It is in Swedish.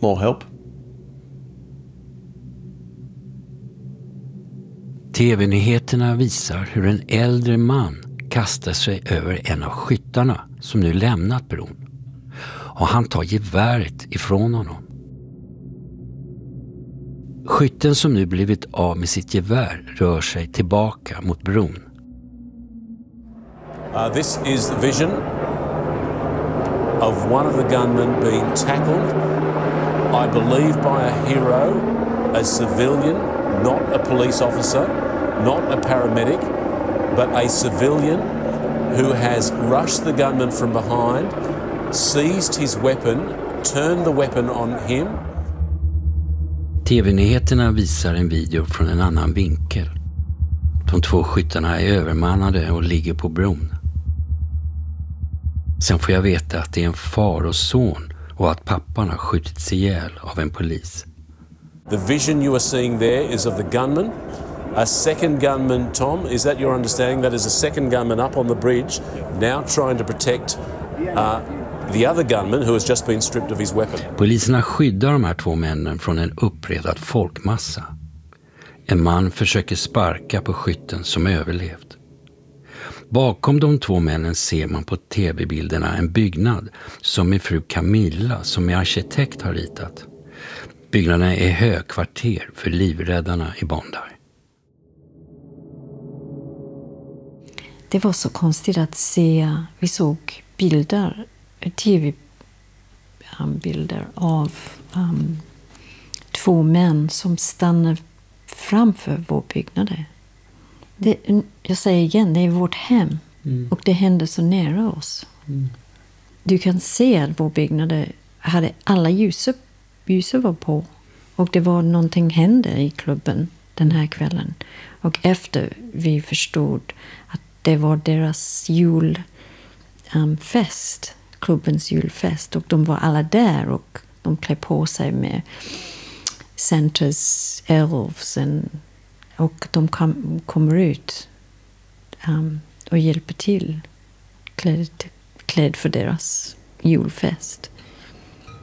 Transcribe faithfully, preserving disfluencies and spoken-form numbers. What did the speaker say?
more help. T V-nyheterna visar hur en äldre man kastar sig över en av skyttarna som nu lämnat bron. Och han tar geväret ifrån honom. Skytten som nu blivit av med sitt gevär rör sig tillbaka mot bron. Uh, this is the vision of one of the gunmen being tackled, I believe by a hero, a civilian, not a police officer, not a paramedic, but a civilian who has rushed the gunman from behind, seized his weapon, turned the weapon on him. T V-nyheterna visar en video från en annan vinkel. De två skyttarna är övermannade och ligger på bron. Sen får jag veta att det är en far och son och att pappan har skjutits ihjäl av en polis. The vision you are seeing there is of the gunman. A second gunman, Tom, is that your understanding? That is a second gunman up on the bridge, now trying to protect uh, the other gunman who has just been stripped of his weapon. Poliserna skyddar de här två männen från en uppredad folkmassa. En man försöker sparka på skytten som överlevt. Bakom de två männen ser man på tv-bilderna en byggnad som min fru Camilla, som är arkitekt, har ritat. Byggnaden är högkvarter för livräddarna i Bondi. Det var så konstigt att se, vi såg bilder, tv-bilder av um, två män som stannade framför vår byggnad. Det, jag säger igen, det är vårt hem. Mm. Och det hände så nära oss. Mm. Du kan se att vår byggnad hade alla ljuser, ljuser var på. Och det var någonting hände i klubben den här kvällen. Och efter vi förstod att det var deras julfest, um, klubbens julfest. Och de var alla där och de klä på sig med Santas elves and, och de kom, kommer ut um, och hjälper till klädd, klädd för deras julfest.